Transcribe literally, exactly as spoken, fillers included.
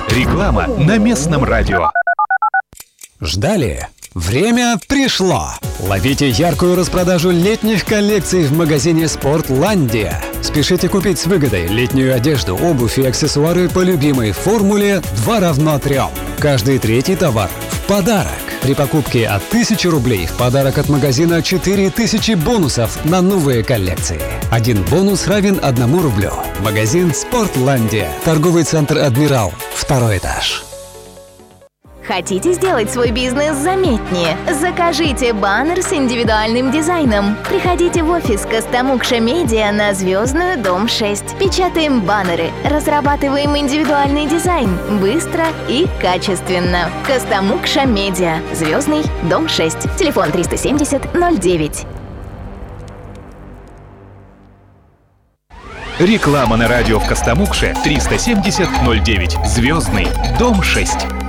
Реклама на местном радио. Ждали? Время пришло! Ловите яркую распродажу летних коллекций в магазине «Спортландия». Спешите купить с выгодой летнюю одежду, обувь и аксессуары по любимой формуле два равно трем. Каждый третий товар в подарок. При покупке от тысячи рублей в подарок от магазина четыре тысячи бонусов на новые коллекции. Один бонус равен одному рублю. Магазин «Спортландия». Торговый центр «Адмирал». Второй этаж. Хотите сделать свой бизнес заметнее? Закажите баннер с индивидуальным дизайном. Приходите в офис Костомукша Медиа на Звездную, дом шесть. Печатаем баннеры, разрабатываем индивидуальный дизайн. Быстро и качественно. Костомукша Медиа, Звездный, дом шесть. Телефон триста семьдесят ноль девять. Реклама на радио в Костомукше триста семьдесят ноль девять. Звездный, дом шесть.